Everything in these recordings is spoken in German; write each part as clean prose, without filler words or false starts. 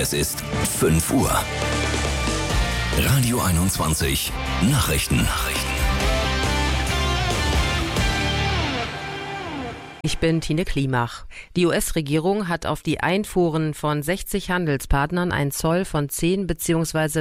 Es ist 5 Uhr. Radio 21 Nachrichten. Ich bin Tine Klimach. Die US-Regierung hat auf die Einfuhren von 60 Handelspartnern einen Zoll von 10 bzw.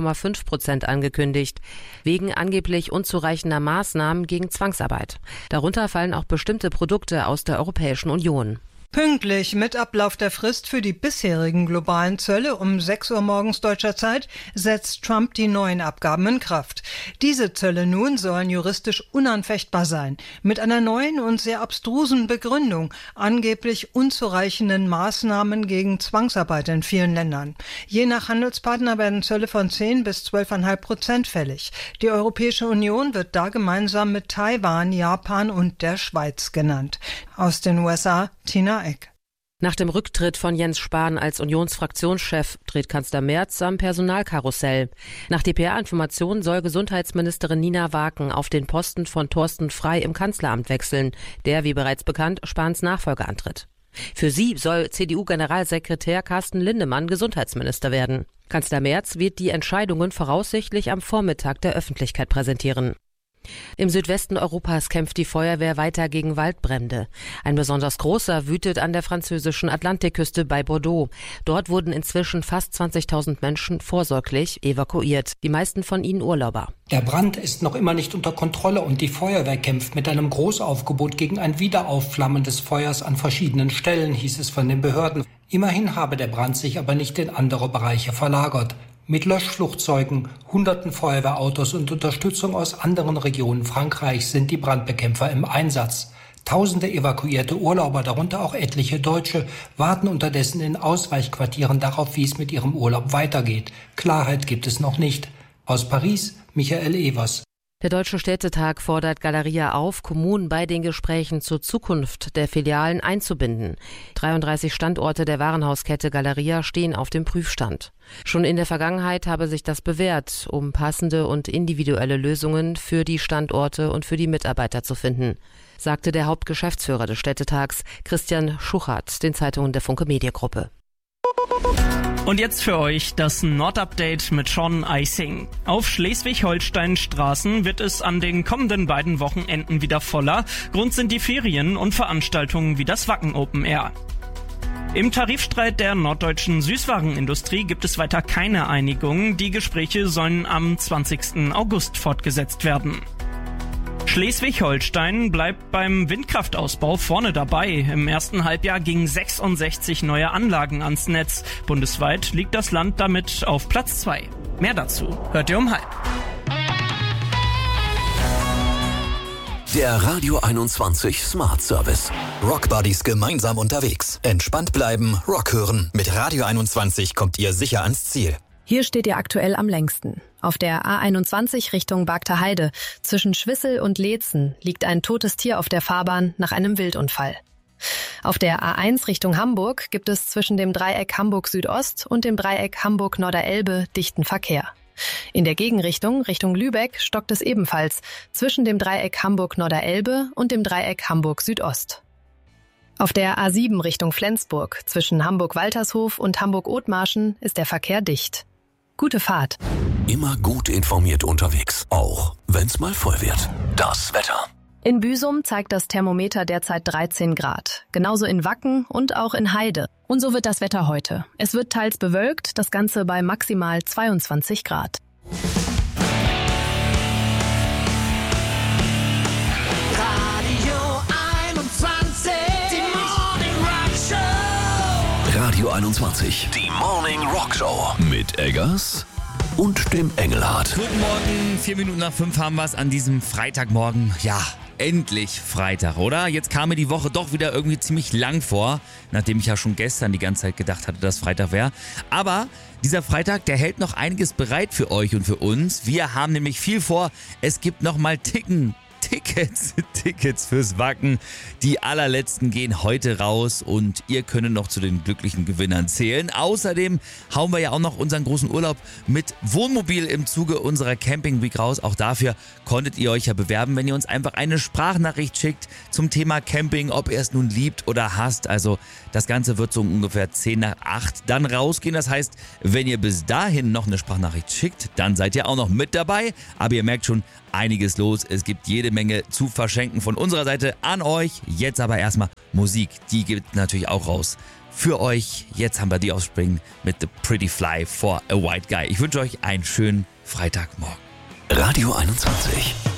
12,5% angekündigt, wegen angeblich unzureichender Maßnahmen gegen Zwangsarbeit. Darunter fallen auch bestimmte Produkte aus der Europäischen Union. Pünktlich mit Ablauf der Frist für die bisherigen globalen Zölle um 6 Uhr morgens deutscher Zeit setzt Trump die neuen Abgaben in Kraft. Diese Zölle nun sollen juristisch unanfechtbar sein, mit einer neuen und sehr abstrusen Begründung, angeblich unzureichenden Maßnahmen gegen Zwangsarbeit in vielen Ländern. Je nach Handelspartner werden Zölle von 10 bis 12,5% fällig. Die Europäische Union wird da gemeinsam mit Taiwan, Japan und der Schweiz genannt. Aus den USA, Tina Eck. Nach dem Rücktritt von Jens Spahn als Unionsfraktionschef dreht Kanzler Merz am Personalkarussell. Nach dpa-Informationen soll Gesundheitsministerin Nina Waken auf den Posten von Thorsten Frey im Kanzleramt wechseln, der, wie bereits bekannt, Spahns Nachfolger antritt. Für sie soll CDU-Generalsekretär Carsten Lindemann Gesundheitsminister werden. Kanzler Merz wird die Entscheidungen voraussichtlich am Vormittag der Öffentlichkeit präsentieren. Im Südwesten Europas kämpft die Feuerwehr weiter gegen Waldbrände. Ein besonders großer wütet an der französischen Atlantikküste bei Bordeaux. Dort wurden inzwischen fast 20.000 Menschen vorsorglich evakuiert, die meisten von ihnen Urlauber. Der Brand ist noch immer nicht unter Kontrolle und die Feuerwehr kämpft mit einem Großaufgebot gegen ein Wiederaufflammen des Feuers an verschiedenen Stellen, hieß es von den Behörden. Immerhin habe der Brand sich aber nicht in andere Bereiche verlagert. Mit Löschflugzeugen, hunderten Feuerwehrautos und Unterstützung aus anderen Regionen Frankreichs sind die Brandbekämpfer im Einsatz. Tausende evakuierte Urlauber, darunter auch etliche Deutsche, warten unterdessen in Ausweichquartieren darauf, wie es mit ihrem Urlaub weitergeht. Klarheit gibt es noch nicht. Aus Paris, Michael Evers. Der Deutsche Städtetag fordert Galeria auf, Kommunen bei den Gesprächen zur Zukunft der Filialen einzubinden. 33 Standorte der Warenhauskette Galeria stehen auf dem Prüfstand. Schon in der Vergangenheit habe sich das bewährt, um passende und individuelle Lösungen für die Standorte und für die Mitarbeiter zu finden, sagte der Hauptgeschäftsführer des Städtetags, Christian Schuchert, den Zeitungen der Funke Mediengruppe. Und jetzt für euch das Nordupdate mit Sean Eising. Auf Schleswig-Holstein-Straßen wird es an den kommenden beiden Wochenenden wieder voller. Grund sind die Ferien und Veranstaltungen wie das Wacken Open Air. Im Tarifstreit der norddeutschen Süßwarenindustrie gibt es weiter keine Einigung. Die Gespräche sollen am 20. August fortgesetzt werden. Schleswig-Holstein bleibt beim Windkraftausbau vorne dabei. Im ersten Halbjahr gingen 66 neue Anlagen ans Netz. Bundesweit liegt das Land damit auf Platz 2. Mehr dazu hört ihr um 12:30. Der Radio 21 Smart Service. Rockbuddies gemeinsam unterwegs. Entspannt bleiben, Rock hören. Mit Radio 21 kommt ihr sicher ans Ziel. Hier steht ihr aktuell am längsten. Auf der A21 Richtung Bagter Heide. Zwischen Schwissel und Leetzen liegt ein totes Tier auf der Fahrbahn nach einem Wildunfall. Auf der A1 Richtung Hamburg gibt es zwischen dem Dreieck Hamburg-Südost und dem Dreieck Hamburg-Norderelbe dichten Verkehr. In der Gegenrichtung, Richtung Lübeck, stockt es ebenfalls zwischen dem Dreieck Hamburg-Norderelbe und dem Dreieck Hamburg-Südost. Auf der A7 Richtung Flensburg, zwischen Hamburg-Waltershof und Hamburg-Othmarschen, ist der Verkehr dicht. Gute Fahrt. Immer gut informiert unterwegs, auch wenn's mal voll wird. Das Wetter. In Büsum zeigt das Thermometer derzeit 13 Grad. Genauso in Wacken und auch in Heide. Und so wird das Wetter heute. Es wird teils bewölkt, das Ganze bei maximal 22 Grad. Radio 21, die Morning Rock Show mit Eggers und dem Engelhardt. Guten Morgen, 5:04 haben wir es an diesem Freitagmorgen. Ja, endlich Freitag, oder? Jetzt kam mir die Woche doch wieder irgendwie ziemlich lang vor, nachdem ich ja schon gestern die ganze Zeit gedacht hatte, dass Freitag wäre. Aber dieser Freitag, der hält noch einiges bereit für euch und für uns. Wir haben nämlich viel vor. Es gibt noch mal Ticken Tickets fürs Wacken. Die allerletzten gehen heute raus und ihr könnt noch zu den glücklichen Gewinnern zählen. Außerdem hauen wir ja auch noch unseren großen Urlaub mit Wohnmobil im Zuge unserer Camping Week raus. Auch dafür konntet ihr euch ja bewerben, wenn ihr uns einfach eine Sprachnachricht schickt zum Thema Camping, ob ihr es nun liebt oder hasst. Also das Ganze wird so ungefähr 7:50 dann rausgehen. Das heißt, wenn ihr bis dahin noch eine Sprachnachricht schickt, dann seid ihr auch noch mit dabei. Aber ihr merkt schon, einiges los. Es gibt jede Menge zu verschenken von unserer Seite an euch. Jetzt aber erstmal Musik. Die gibt natürlich auch raus für euch. Jetzt haben wir die Offspring mit The Pretty Fly for a White Guy. Ich wünsche euch einen schönen Freitagmorgen. Radio 21.